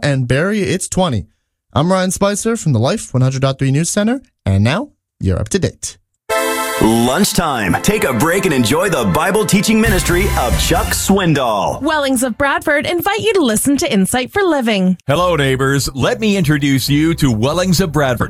and Barrie, it's 20. I'm Ryan Spicer from the Life 100.3 News Center, and now you're up to date. Lunchtime. Take a break and enjoy the Bible teaching ministry of Chuck Swindoll. Wellings of Bradford invite you to listen to Insight for Living. Hello, neighbors. Let me introduce you to Wellings of Bradford.